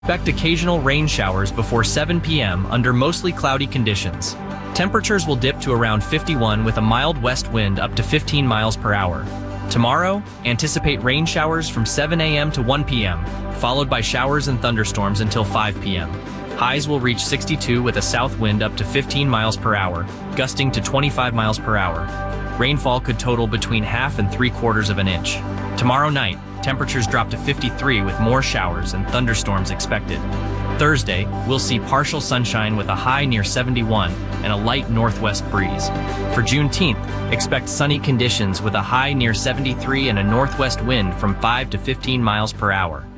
Expect occasional rain showers before 7 p.m. under mostly cloudy conditions. Temperatures will dip to around 51 with a mild west wind up to 15 miles per hour. Tomorrow, anticipate rain showers from 7 a.m. to 1 p.m., followed by showers and thunderstorms until 5 p.m. Highs will reach 62 with a south wind up to 15 miles per hour, gusting to 25 miles per hour. Rainfall could total between half and 3/4 of an inch. Tomorrow night, temperatures drop to 53 with more showers and thunderstorms expected. Thursday, we'll see partial sunshine with a high near 71 and a light northwest breeze. For Juneteenth, expect sunny conditions with a high near 73 and a northwest wind from 5 to 15 miles per hour.